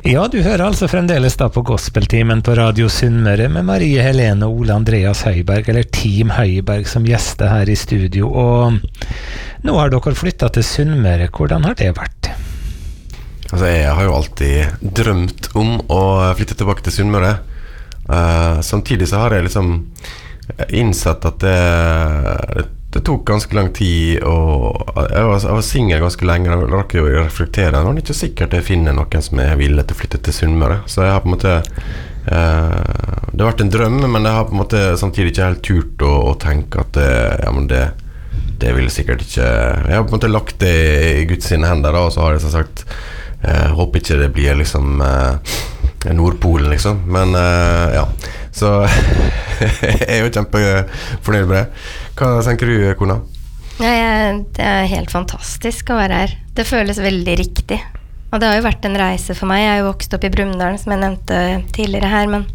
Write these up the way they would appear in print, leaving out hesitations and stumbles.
Ja, du hører altså fremdeles da på Gospeltimen på Radio Sunnmøre med Marie Helene og Ole Andreas Høiberg, eller Team Høiberg, som gjester her i studio. Og nå har dere flyttet til Sunnmøre. Hvordan har det vært? Altså, jeg har jo alltid drømt om å flytte tilbake til Sunnmøre. Samtidig så har jeg liksom innsett at det tok ganske lang tid, og jeg var single ganske lenge, og rakk jo å reflektere. Det var ikke sikkert jeg finner noen som er villig til å flytte til Sunnmøre. Så jeg har på en måte, det har vært en drøm, men jeg har på en måte samtidig ikke helt turt å tenke at det vil sikkert ikke. Jeg har på en måte lagt det i Guds sine hender, og så har jeg så sagt, håper ikke det blir liksom Nordpolen liksom, men ja, så jeg er jo kjempefornøyd med det. Hva tenker du, Kona? Det er helt fantastisk å være her. Det føles veldig riktig. Og det har jo vært en reise for meg. Jeg er jo vokst opp i Brumunddal, som jeg nevnte tidligere her, men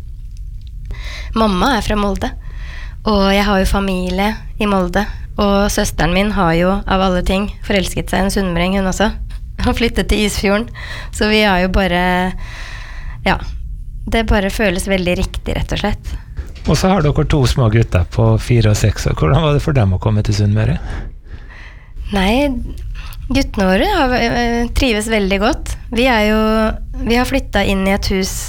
mamma er fra Molde, og jeg har jo familie i Molde, og søsteren min har jo, av alle ting, forelsket seg en sunnmøring, hun også, og flyttet til Isfjorden. Så vi har jo bare, ja, det bare føles veldig riktig, rett og slett. Og så har dere 2 små gutter på 4 og 6 år. Hvordan var det for dem å komme til Sunnmøre? Nei, guttene våre trives veldig godt. Vi har flyttet inn i et hus,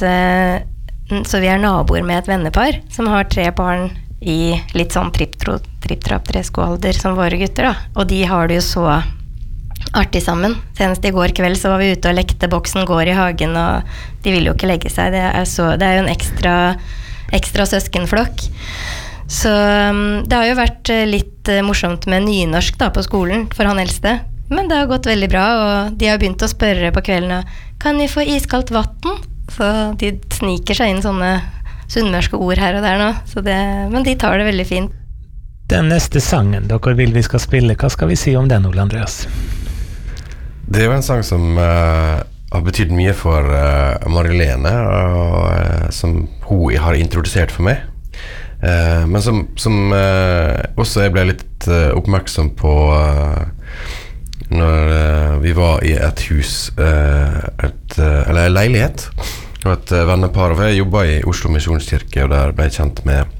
så vi er naboer med et vennepar, som har 3 barn i litt sånn tripp-trapp-treskoalder som våre gutter da. Og de har det jo så artig sammen. Senest i går kveld så var vi ute og lekte Boksen går i hagen, og de vil jo ikke legge seg. Det er jo en ekstra søskenflokk. Så det har jo vært litt morsomt med nynorsk da på skolen for han eldste, men det har gått veldig bra, og de har begynt å spørre på kvelden, kan vi få iskaldt vatten? Så de sniker seg inn sånne sunnmørske ord her og der nå, men de tar det veldig fint. Den neste sangen dere vil vi skal spille, hva skal vi si om den, Ole Andreas? Det er jo en sang som har betydd mye for Marilene, og som hun har introdusert for meg, men som også jeg ble litt oppmerksom på når vi var i et hus, eller en leilighet, og et vennepar, for jeg jobbet i Oslo Misjonskirke, og der ble jeg kjent med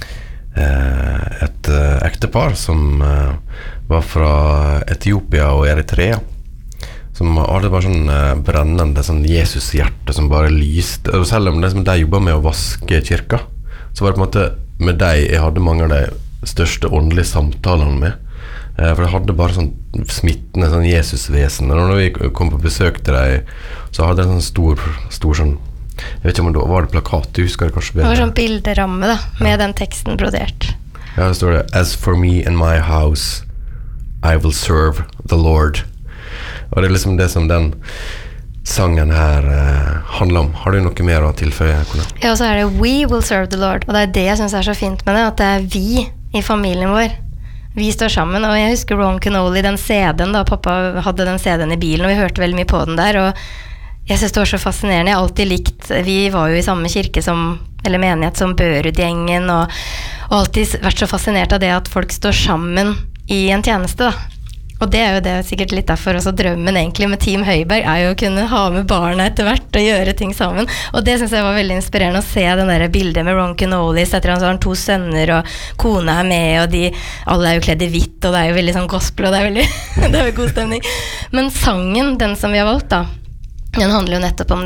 et ektepar som var fra Etiopia og Eritrea, som hadde bare sånn brennende sånn Jesus-hjerte som bare lyste, og selv om de jobbet med å vaske kirka, så var det på en måte med deg jeg hadde mange av de største åndelige samtalene med, for jeg hadde bare sånn smittende sånn Jesus-vesen, og når vi kom på besøk til deg, så hadde jeg sånn stor sånn, jeg vet ikke om det var det plakat, du husker det kanskje bedre? Det var sånn bilderamme da, med den teksten brodert. Ja, det står det, As for me and my house, I will serve the Lord. Og det er liksom det som den sangen her handler om. Har du noe mer å tilføye? Ja, og så er det We will serve the Lord, og det er det jeg synes er så fint med det, at det er vi i familien vår. Vi står sammen, og jeg husker Ron Canoli, den CD-en da, pappa hadde den CD-en i bilen, og vi hørte veldig mye på den der, og jeg synes det var så fascinerende. Jeg har alltid likt, vi var jo i samme kirke eller menighet som Børud-gjengen, og alltid vært så fascinert av det at folk står sammen i en tjeneste da. Og det er jo det sikkert litt derfor også drømmen egentlig med Team Høiberg er jo å kunne ha med barna etter hvert og gjøre ting sammen. Og det synes jeg var veldig inspirerende å se den der bildet med Ron Canoli, etter han så har han 2 sønner og kona er med, og alle er jo kledd i hvitt, og det er jo veldig sånn gospel, og det er veldig det er jo god stemning. Men sangen, den som vi har valgt da, den handler jo nettopp om